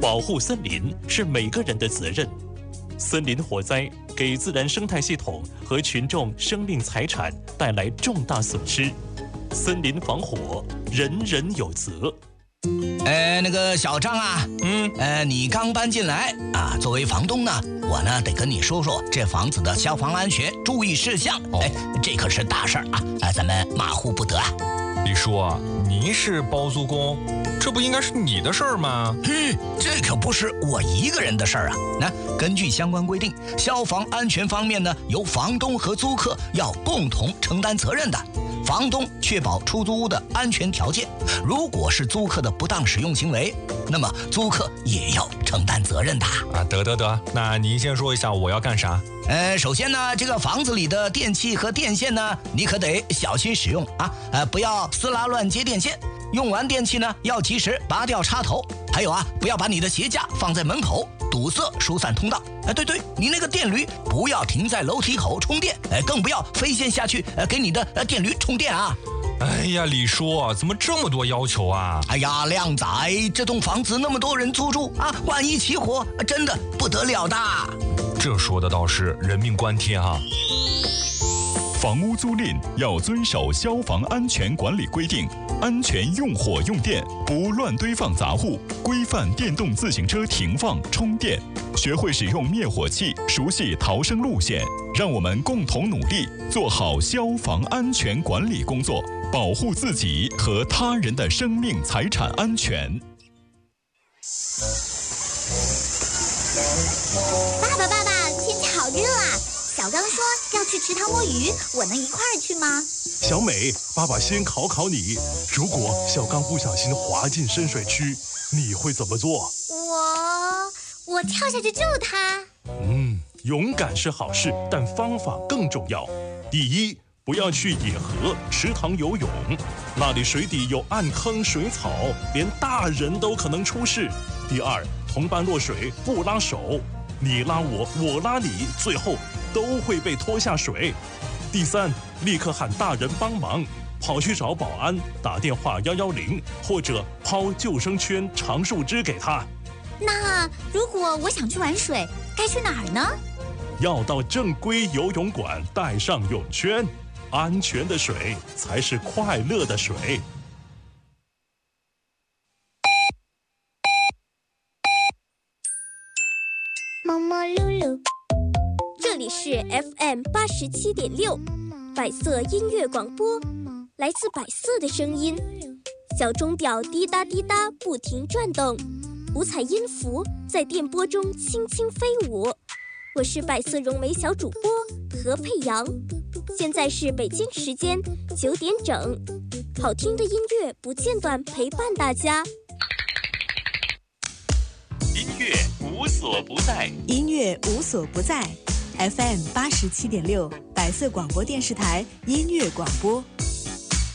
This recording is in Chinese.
保护森林是每个人的责任。森林火灾给自然生态系统和群众生命财产带来重大损失，森林防火，人人有责。 那个小张啊，你刚搬进来啊，作为房东呢，我呢得跟你说说这房子的消防安全注意事项。这可是大事儿啊，咱们马虎不得啊。 李叔啊，您是包租公，这不应该是你的事儿吗？ 这可不是我一个人的事儿啊。那根据相关规定，消防安全方面呢，由房东和租客要共同承担责任的。房东确保出租屋的安全条件，如果是租客的不当使用行为，那么租客也要承担责任的啊。得，那您先说一下我要干啥？ 首先呢，这个房子里的电器和电线呢，你可得小心使用啊，不要撕拉乱接电线。用完电器呢，要及时拔掉插头。还有不要把你的鞋架放在门口，堵塞疏散通道。对，你那个电驴不要停在楼梯口充电，更不要飞线下去给你的电驴充电啊。 哎呀，李叔，怎么这么多要求啊？ 哎呀，靓仔，这栋房子那么多人租住啊，万一起火，真的不得了的。 这说的倒是人命关天啊。 房屋租赁要遵守消防安全管理规定，安全用火用电，不乱堆放杂物，规范电动自行车停放充电，学会使用灭火器，熟悉逃生路线。让我们共同努力，做好消防安全管理工作，保护自己和他人的生命财产安全。 爸爸，天气好热啊！小刚说要去池塘摸鱼，我能一块儿去吗？ 小美，爸爸先考考你，如果小刚不小心滑进深水区，你会怎么做？ 我跳下去救他。 勇敢是好事，但方法更重要。第一，不要去野河、池塘游泳，那里水底有暗坑、水草，连大人都可能出事。第二，同伴落水不拉手，你拉我，我拉你，最后都会被拖下水。第三，立刻喊大人帮忙，跑去找保安，打电话110，或者抛救生圈、长树枝给他。 那如果我想去玩水，该去哪儿呢？ 要到正规游泳馆，带上泳圈。安全的水才是快乐的水。 摸摸噜噜， 这里是 FM 87.6，百色音乐广播，来自百色的声音。小钟表滴答滴答不停转动，五彩音符在电波中轻轻飞舞。我是百色融媒小主播何佩阳，现在是北京时间9点整，好听的音乐不间断陪伴大家。 音乐无所不在， 音乐无所不在。FM 87.6，百色广播电视台音乐广播。